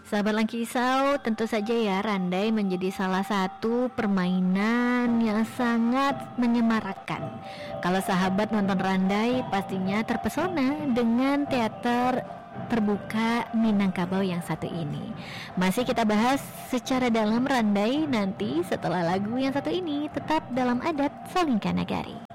Sahabat Langkisau, tentu saja ya Randai menjadi salah satu permainan yang sangat menyemarakkan. Kalau sahabat nonton Randai pastinya terpesona dengan teater terbuka Minangkabau yang satu ini. Masih kita bahas secara dalam Randai nanti setelah lagu yang satu ini, tetap dalam adat Salingka Nagari.